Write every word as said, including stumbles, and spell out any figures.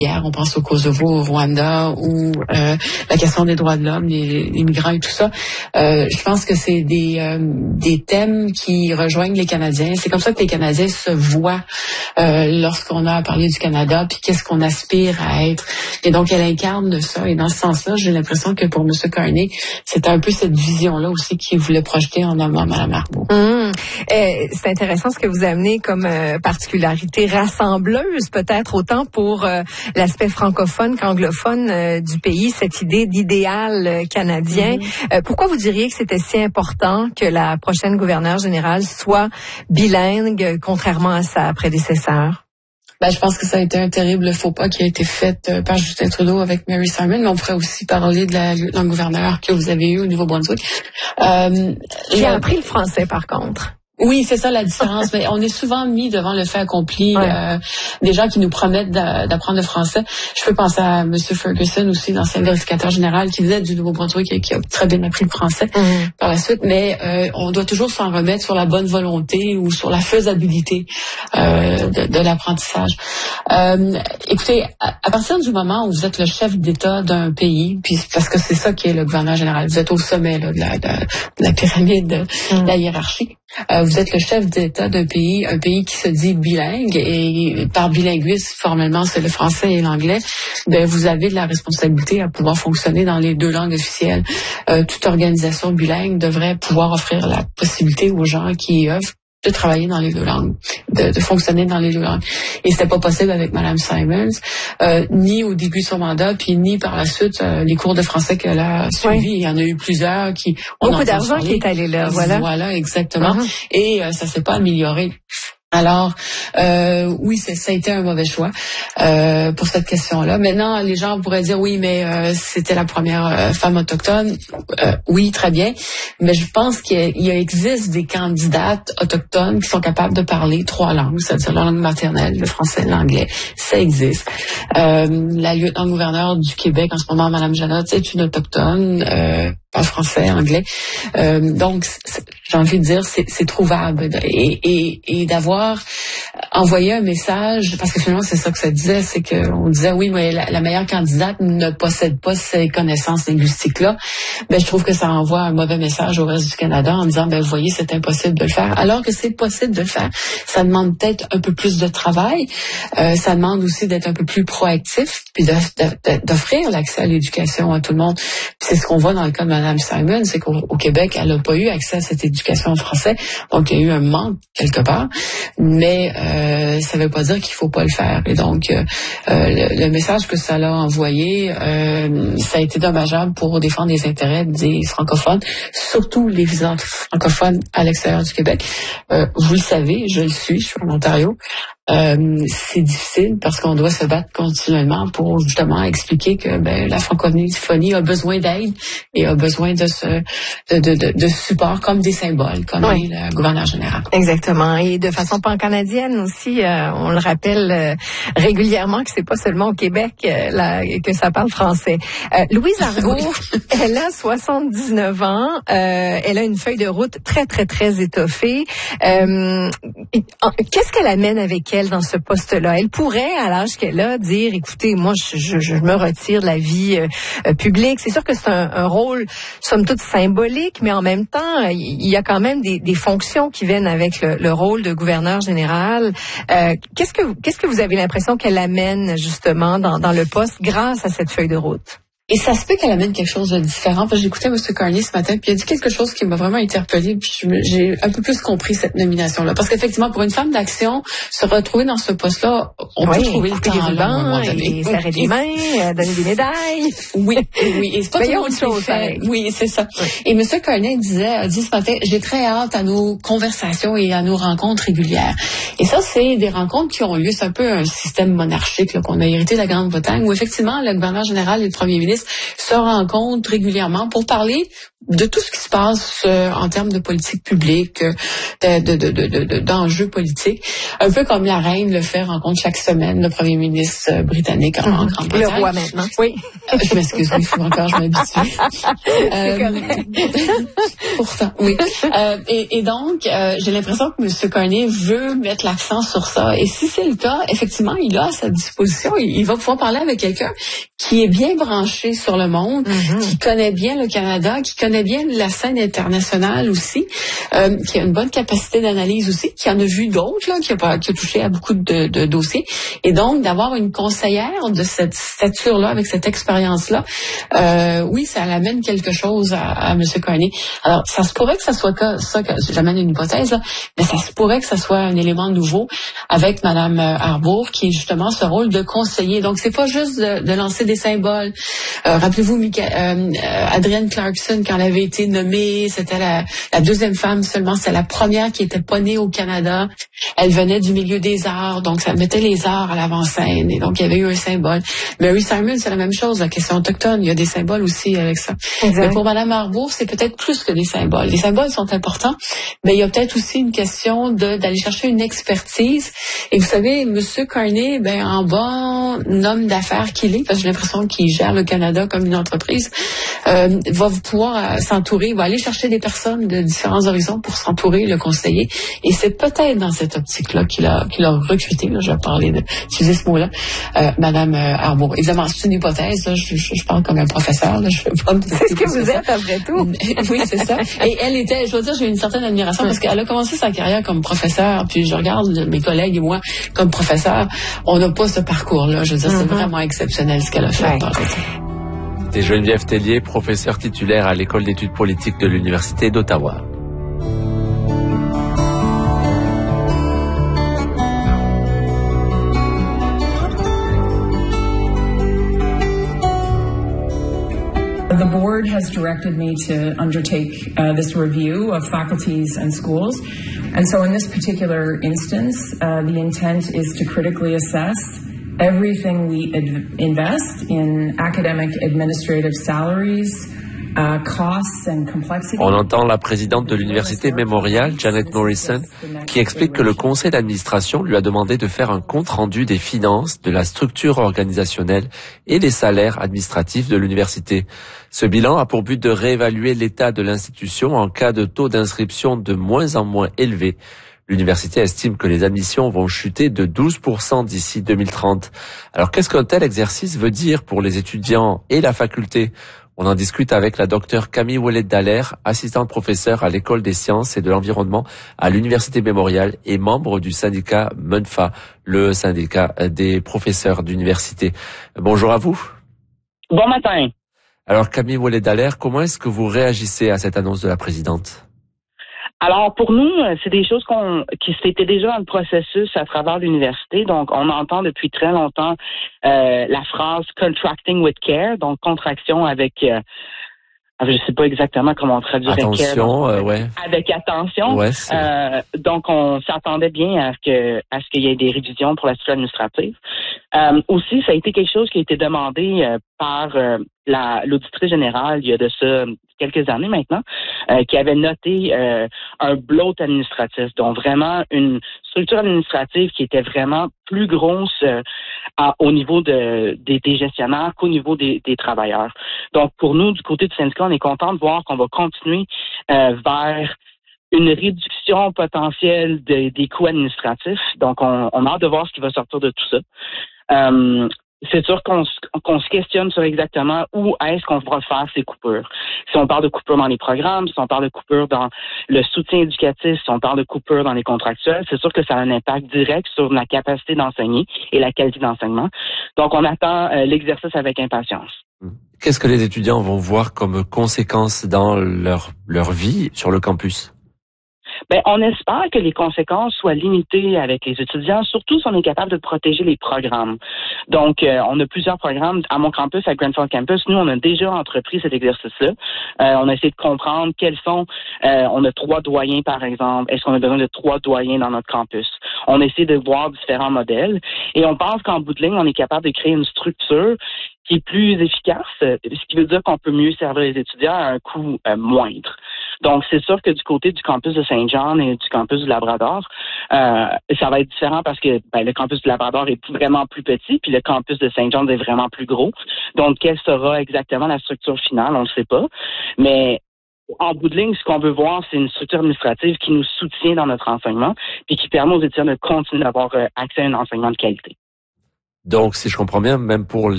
Hier, on pense au Kosovo, au Rwanda, ou euh, la question des droits de l'homme, les, les migrants et tout ça. Euh, je pense que c'est des euh, des thèmes qui rejoignent les Canadiens. C'est comme ça que les Canadiens se voient euh, lorsqu'on a parlé du Canada, puis qu'est-ce qu'on aspire à être. Et donc, elle incarne ça. Et dans ce sens-là, j'ai l'impression que pour M. Carney, c'était un peu cette vision-là aussi qu'il voulait projeter en nommant Mme Arbault. Mmh. Eh, c'est intéressant ce que vous amenez comme euh, particularité rassembleuse, peut-être autant pour euh, l'aspect francophone qu'anglophone euh, du pays, cette idée d'idéal euh, canadien. Mm-hmm. Euh, pourquoi vous diriez que c'était si important que la prochaine gouverneure générale soit bilingue, euh, contrairement à sa prédécesseur? Ben, je pense que ça a été un terrible faux pas qui a été fait euh, par Justin Trudeau avec Mary Simon, mais on pourrait aussi parler de la lieutenant gouverneur que vous avez eu au Nouveau-Brunswick. Euh, Qui a appris le français, par contre. Oui, c'est ça la différence. Mais on est souvent mis devant le fait accompli. Ouais. Euh, des gens qui nous promettent d'apprendre le français. Je peux penser à M. Ferguson aussi, l'ancien vérificateur général, qui faisait du Nouveau-Brunswick et qui a très bien appris le français mmh. par la suite. Mais euh, on doit toujours s'en remettre sur la bonne volonté ou sur la faisabilité euh, de, de l'apprentissage. Euh, écoutez, à, à partir du moment où vous êtes le chef d'État d'un pays, puis parce que c'est ça qui est le gouverneur général, vous êtes au sommet là, de, la, de, de la pyramide, mmh. de la hiérarchie. Euh, vous êtes le chef d'État d'un pays, un pays qui se dit bilingue, et par bilinguisme, formellement, c'est le français et l'anglais. Ben, vous avez de la responsabilité à pouvoir fonctionner dans les deux langues officielles. Euh, toute organisation bilingue devrait pouvoir offrir la possibilité aux gens qui y œuvrent de travailler dans les deux langues, de, de fonctionner dans les deux langues. Et c'était pas possible avec Mme Simons, euh, ni au début de son mandat, puis ni par la suite, euh, les cours de français qu'elle a suivis. Oui. Il y en a eu plusieurs qui... Beaucoup d'argent qui est allé là, voilà. Voilà, exactement. Uh-huh. Et euh, ça s'est pas amélioré. Alors, euh, oui, c'est, ça a été un mauvais choix euh, pour cette question-là. Maintenant, les gens pourraient dire, oui, mais euh, c'était la première euh, femme autochtone. Euh, oui, très bien. Mais je pense qu'il y a, il existe des candidates autochtones qui sont capables de parler trois langues, c'est-à-dire la langue maternelle, le français, l'anglais. Ça existe. Euh, la lieutenant-gouverneure du Québec, en ce moment, Mme Janotte, c'est une autochtone. Euh, pas français, anglais. Euh, donc, j'ai envie de dire, c'est, c'est trouvable. Et, et, et d'avoir envoyé un message, parce que finalement, c'est ça que ça disait, c'est qu'on disait, oui, mais la, la meilleure candidate ne possède pas ces connaissances linguistiques-là. Ben, je trouve que ça envoie un mauvais message au reste du Canada en disant, ben, vous voyez, c'est impossible de le faire. Alors que c'est possible de le faire. Ça demande peut-être un peu plus de travail. Euh, ça demande aussi d'être un peu plus proactif, puis de, de, de, d'offrir l'accès à l'éducation à tout le monde. Puis c'est ce qu'on voit dans le cas de Mme Simon, c'est qu'au au Québec, elle n'a pas eu accès à cette éducation en français. Donc, il y a eu un manque quelque part. Mais euh, ça ne veut pas dire qu'il ne faut pas le faire. Et donc, euh, le, le message que ça a envoyé, euh, ça a été dommageable pour défendre les intérêts des francophones, surtout les francophones à l'extérieur du Québec. Euh, vous le savez, je le suis, je suis en Ontario. Euh, c'est difficile parce qu'on doit se battre continuellement pour justement expliquer que ben, la francophonie a besoin d'aide et a besoin de ce de, de, de, de support comme des symboles, comme oui. le gouverneur général. Exactement. Et de façon pan-canadienne aussi, euh, on le rappelle euh, régulièrement que c'est pas seulement au Québec euh, là, que ça parle français. Euh, Louise Arbault, elle a soixante-dix-neuf ans, euh, elle a une feuille de route très très très étoffée. Euh, qu'est-ce qu'elle amène avec elle dans ce poste-là? Elle pourrait, à l'âge qu'elle a, dire, écoutez, moi, je, je, je me retire de la vie euh, publique. C'est sûr que c'est un, un rôle, somme toute, symbolique, mais en même temps, il y a quand même des, des fonctions qui viennent avec le, le rôle de gouverneur général. Euh, qu'est-ce que, qu'est-ce que vous avez l'impression qu'elle amène, justement, dans, dans le poste grâce à cette feuille de route? Et ça se peut qu'elle amène quelque chose de différent. Parce que j'écoutais M. Carney ce matin, puis il a dit quelque chose qui m'a vraiment interpellée, puis j'ai un peu plus compris cette nomination-là. Parce qu'effectivement, pour une femme d'action, se retrouver dans ce poste-là, on oui, peut trouver le temps là, à un moment donné. Et serrer des mains, donner des médailles. Oui, oui. Et c'est pas tout le monde qui le fait. Oui, c'est ça. Oui. Et M. Carney disait, a dit ce matin, j'ai très hâte à nos conversations et à nos rencontres régulières. Et ça, c'est des rencontres qui ont lieu. C'est un peu un système monarchique là, qu'on a hérité de la Grande-Bretagne, où effectivement, le gouverneur général et le premier ministre ministre se rencontrent régulièrement pour parler de tout ce qui se passe euh, en termes de politique publique, euh, de, de, de, de, de, d'enjeux politiques. Un peu comme la reine le fait, rencontre chaque semaine le premier ministre euh, britannique en, en Grande-Bretagne. Le roi maintenant, oui. Euh, je m'excuse, il faut encore je m'habitue. Euh, pourtant, oui. Euh, et, et donc, euh, j'ai l'impression que M. Carney veut mettre l'accent sur ça. Et si c'est le cas, effectivement, il a à sa disposition, il, il va pouvoir parler avec quelqu'un qui est bien branché sur le monde, mm-hmm. qui connaît bien le Canada, qui connaît bien la scène internationale aussi, euh, qui a une bonne capacité d'analyse aussi, qui en a vu d'autres, là, qui a, pas, qui a touché à beaucoup de, de dossiers. Et donc, d'avoir une conseillère de cette stature-là, avec cette expérience-là, euh, oui, ça amène quelque chose à, à M. Carney. Alors, ça se pourrait que ça soit que, ça, que j'amène une hypothèse, là, mais ça se pourrait que ça soit un élément nouveau avec Mme Arbour, qui est justement ce rôle de conseiller. Donc, c'est pas juste de, de lancer des symboles. Euh, rappelez-vous, Mica, euh, Adrienne Clarkson, quand elle avait été nommée, c'était la, la deuxième femme seulement, c'est la première qui était pas née au Canada. Elle venait du milieu des arts, donc ça mettait les arts à l'avant-scène, et donc il y avait eu un symbole. Mary Simon, c'est la même chose, la question autochtone, il y a des symboles aussi avec ça. Exact. Mais pour Mme Arbour, c'est peut-être plus que des symboles. Les symboles sont importants, mais il y a peut-être aussi une question de d'aller chercher une expertise. Et vous savez, M. Carney, ben en bon homme d'affaires qu'il est, parce que j'ai l'impression qu'il gère le Canada comme une entreprise, euh, va pouvoir euh, s'entourer, va aller chercher des personnes de différents horizons pour s'entourer, le conseiller. Et c'est peut-être dans cette optique-là qu'il a qu'il a recruté, là, je vais parler de utiliser ce mot-là, euh, Mme Arbour. Évidemment, c'est une hypothèse, là, je, je, je parle comme un professeur, là, je veux pas me c'est ce que vous êtes après tout. Oui, c'est ça. Et elle était, je dois dire, j'ai une certaine admiration parce qu'elle a commencé sa carrière comme professeur, puis je regarde mes collègues et moi comme professeur, on n'a pas ce parcours-là. Je veux dire, mm-hmm. c'est vraiment exceptionnel ce qu'elle a fait. Ouais. C'était Geneviève Tellier, professeure titulaire à l'École d'études politiques de l'Université d'Ottawa. The board has directed me to undertake uh, this review of faculties and schools. And so in this particular instance, uh, the intent is to critically assess everything we ad- invest in academic administrative salaries, uh, costs and complexity. On entend la présidente de l'Université Memorial, Janet Morrison, qui explique que le conseil d'administration lui a demandé de faire un compte-rendu des finances, de la structure organisationnelle et des salaires administratifs de l'université. Ce bilan a pour but de réévaluer l'état de l'institution en cas de taux d'inscription de moins en moins élevé. L'université estime que les admissions vont chuter de douze pour cent d'ici deux mille trente. Alors qu'est-ce qu'un tel exercice veut dire pour les étudiants et la faculté ? On en discute avec la docteure Camille Ouellet-Dallaire, assistante professeure à l'École des sciences et de l'environnement à l'Université Memorial et membre du syndicat MENFA, le syndicat des professeurs d'université. Bonjour à vous. Bon matin. Alors Camille Ouellet-Dallaire, comment est-ce que vous réagissez à cette annonce de la présidente? Alors, pour nous, c'est des choses qu'on qui étaient déjà dans le processus à travers l'université. Donc, on entend depuis très longtemps euh, la phrase « contracting with care », donc contraction avec... Euh, je sais pas exactement comment on traduirait attention, care, euh, ouais. avec attention. Ouais, euh, donc, on s'attendait bien à ce que à ce qu'il y ait des révisions pour la structure administrative. Euh, aussi, ça a été quelque chose qui a été demandé euh, par euh, la, l'auditrice générale il y a de ça quelques années maintenant, euh, qui avait noté euh, un bloat administratif, donc vraiment une structure administrative qui était vraiment plus grosse euh, à, au niveau de, des, des gestionnaires qu'au niveau des, des travailleurs. Donc, pour nous, du côté du syndicat, on est content de voir qu'on va continuer euh, vers une réduction potentielle de, des coûts administratifs. Donc, on, on a hâte de voir ce qui va sortir de tout ça. Euh, c'est sûr qu'on, qu'on se questionne sur exactement où est-ce qu'on va faire ces coupures. Si on parle de coupures dans les programmes, si on parle de coupures dans le soutien éducatif, si on parle de coupures dans les contractuels, c'est sûr que ça a un impact direct sur la capacité d'enseigner et la qualité d'enseignement. Donc, on attend euh, l'exercice avec impatience. Qu'est-ce que les étudiants vont voir comme conséquences dans leur, leur vie sur le campus? Ben, on espère que les conséquences soient limitées avec les étudiants, surtout si on est capable de protéger les programmes. Donc, euh, on a plusieurs programmes à mon campus, à Grenfell Campus. Nous, on a déjà entrepris cet exercice-là. Euh, on a essayé de comprendre quels sont... Euh, on a trois doyens, par exemple. Est-ce qu'on a besoin de trois doyens dans notre campus? On essaie de voir différents modèles. Et on pense qu'en bout de ligne, on est capable de créer une structure qui est plus efficace, ce qui veut dire qu'on peut mieux servir les étudiants à un coût euh, moindre. Donc, c'est sûr que du côté du campus de Saint-John et du campus du Labrador, euh, ça va être différent parce que ben, le campus du Labrador est vraiment plus petit, puis le campus de Saint-John est vraiment plus gros. Donc, quelle sera exactement la structure finale, on ne sait pas. Mais en bout de ligne, ce qu'on veut voir, c'est une structure administrative qui nous soutient dans notre enseignement, puis qui permet aux étudiants de continuer d'avoir accès à un enseignement de qualité. Donc, si je comprends bien, même pour